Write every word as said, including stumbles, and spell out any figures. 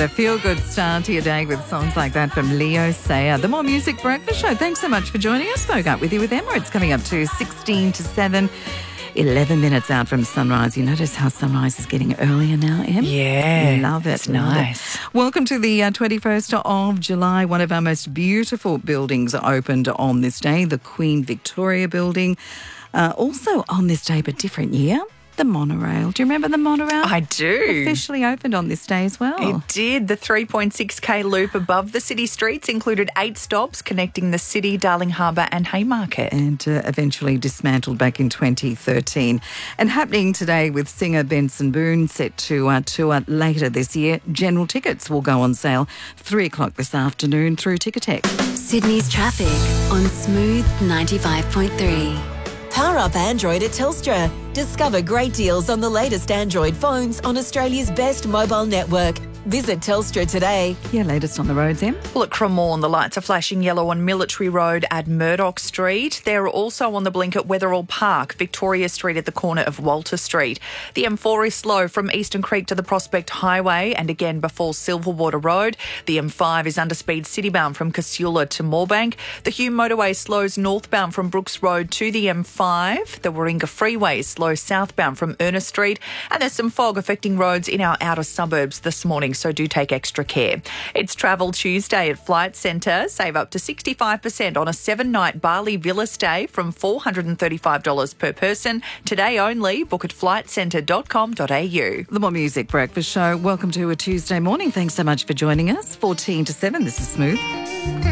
a feel-good start to your day with songs like that from Leo Sayer. The More Music Breakfast Show. Thanks so much for joining us. Spoke up with you with Emma. It's coming up to sixteen to seven. eleven minutes out from sunrise. You notice how sunrise is getting earlier now, Em? Yeah. Love it. It's love nice. It. Welcome to the uh, twenty-first of July. One of our most beautiful buildings opened on this day, the Queen Victoria Building. Uh, also on this day, but different year, the monorail. Do you remember the monorail? I do. Officially opened on this day as well. It did. The three point six K loop above the city streets included eight stops connecting the city, Darling Harbour and Haymarket. And uh, eventually dismantled back in twenty thirteen. And happening today with singer Benson Boone, set to uh, tour later this year. General tickets will go on sale three o'clock this afternoon through Ticketek. Sydney's traffic on Smooth ninety-five point three. Power up Android at Telstra. Discover great deals on the latest Android phones on Australia's best mobile network. Visit Telstra today. Yeah, latest on the roads, Em. Well, at Cremorne, the lights are flashing yellow on Military Road at Murdoch Street. They're also on the blink at Wetherall Park, Victoria Street at the corner of Walter Street. The M four is slow from Eastern Creek to the Prospect Highway and again before Silverwater Road. The M five is under speed citybound from Casula to Moorebank. The Hume Motorway slows northbound from Brooks Road to the M five. The Warringah Freeway is slow southbound from Ernest Street. And there's some fog affecting roads in our outer suburbs this morning, so do take extra care. It's Travel Tuesday at Flight Centre. Save up to sixty-five percent on a seven-night Bali Villa stay from four hundred thirty-five dollars per person. Today only. Book at flight centre dot com dot a u. The More Music Breakfast Show. Welcome to a Tuesday morning. Thanks so much for joining us. fourteen to seven. This is Smooth.